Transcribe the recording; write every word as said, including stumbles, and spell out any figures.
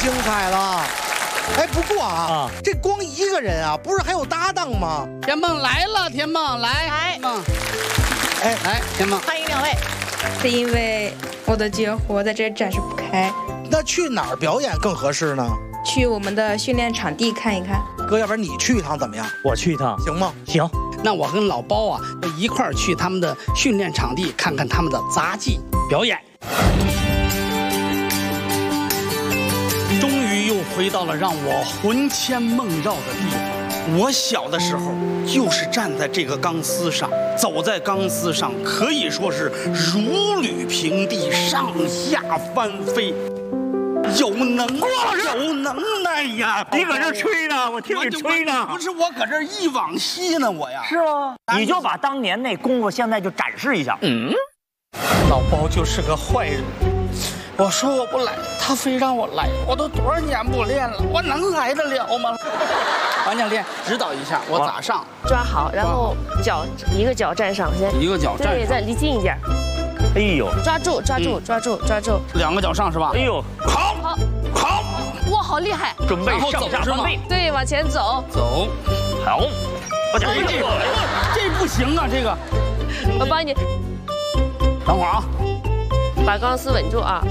精彩了。哎，不过啊， 啊这光一个人啊，不是还有搭档吗？ 田梦来了，田梦来， 来田梦， 哎， 来，田梦， 欢迎两位。 是因为我的绝活在这里展示不开， 那去哪儿表演更合适呢？ 去我们的训练场地看一看。 哥，要不然你去一趟怎么样？ 我去一趟， 行吗？ 行。 那我跟老包啊一块儿去他们的训练场地看看他们的杂技表演。终于又回到了让我魂牵梦绕的地方。我小的时候就是站在这个钢丝上，走在钢丝上，可以说是如履平地，上下翻飞。有能有能耐呀！ 你搁这吹呢，我听你吹呢。 不是我搁这一往昔呢，我呀。 是吗？你就把当年那功夫现在就展示一下。 嗯，老包就是个坏人。我说我不来，他非让我来。我都多少年不练了，我能来得了吗？王教练指导一下，我咋上？ 抓好，然后脚一个脚站上先， 一个脚站对，再离近一点。 哎呦， 抓住，抓住，抓住，抓住。 两个脚上是吧？ 哎呦， 好， 好， 好， 哇，好厉害！ 准备上下翻倍。 对，往前走。 走。 好，我讲这个这不行啊，这个。 我帮你， 等会儿啊。 把钢丝稳住啊。